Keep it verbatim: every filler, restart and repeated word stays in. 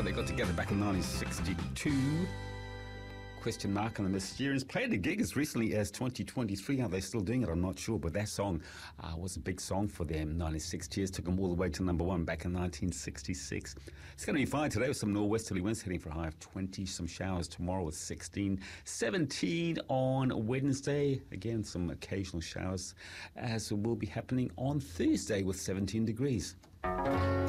Star. They got together back in nineteen sixty-two. Question mark on the Mysterians. Played a gig as recently as twenty twenty-three. How they're still doing it, I'm not sure. But that song uh, was a big song for them. ninety-six Tears took them all the way to number one back in nineteen sixty-six. It's going to be fine today with some northwesterly winds heading for a high of twenty. Some showers tomorrow with sixteen. seventeen on Wednesday. Again, some occasional showers as will be happening on Thursday with seventeen degrees.